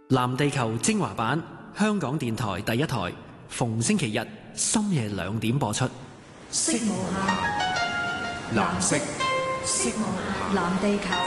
藍地球精華版，香港電台第一台，逢星期日深夜2點播出。 色無限，藍色，色無限，藍地球。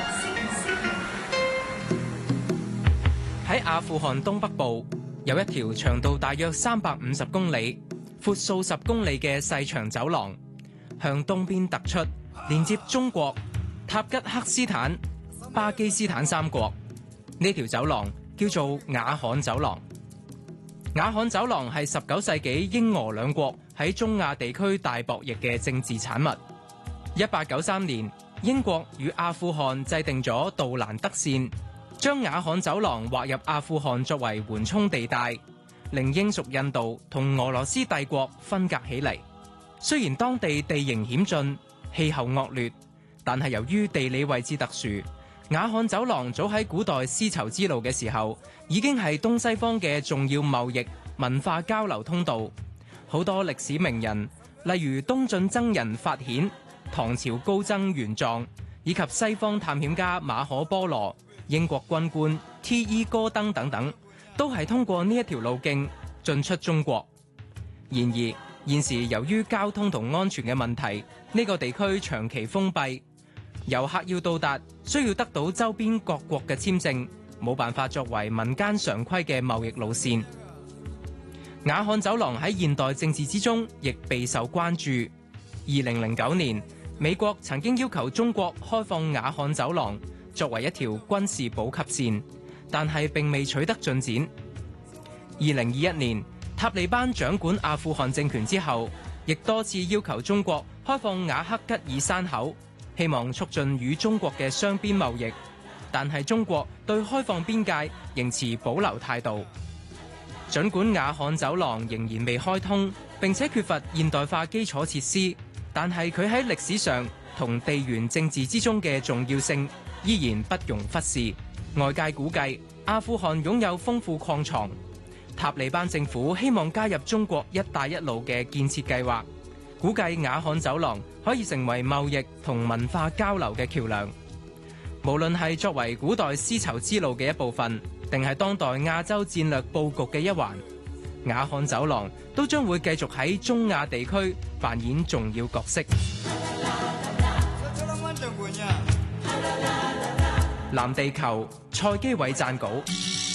喺阿富汗東北部有一條長度大約350公里、闊數10公里嘅細長走廊，向東邊突出，連接中國、塔吉克斯坦、巴基斯坦三國。呢條走廊叫做雅罕走廊。雅罕走廊係19世紀英俄兩國喺中亞地區大博弈嘅政治產物。1893年，英國與阿富汗制定咗杜蘭德線，將雅罕走廊劃入阿富汗作為緩衝地帶，令英屬印度同俄羅斯帝國分隔起嚟。雖然當地地形險峻、氣候惡劣，但係由於地理位置特殊，雅罕走廊早喺古代絲綢之路嘅時候，已經係東西方嘅重要貿易文化交流通道。好多歷史名人，例如東晉僧人法顯、唐朝高僧玄奘，以及西方探險家馬可波羅、英國軍官 T.E. 戈登等等，都係通過呢一條路徑進出中國。然而，現時由於交通同安全嘅問題，呢個地區長期封閉，遊客要到達需要得到周邊各國嘅簽證，冇辦法作為民間常規嘅貿易路線。雅罕走廊喺現代政治之中亦備受關注。2009年，美國曾經要求中國開放雅罕走廊作為一條軍事補給線，但係並未取得進展。2021年，塔利班掌管阿富汗政權之後，亦多次要求中國開放雅克吉爾山口，希望促進與中國嘅雙邊貿易，但係中國對開放邊界仍持保留態度。儘管雅罕走廊仍然未開通，並且缺乏現代化基礎設施，但係佢喺歷史上同地緣政治之中嘅重要性依然不容忽視。外界估計，阿富汗擁有豐富礦床，塔利班政府希望加入中國一帶一路嘅建設計劃，估計雅罕走廊可以成為貿易同文化交流嘅橋樑。無論係作為古代絲綢之路嘅一部分，定係當代亞洲戰略佈局嘅一環，雅罕走廊都將會繼續喺中亞地區扮演重要角色。藍地球，蔡基偉撰稿。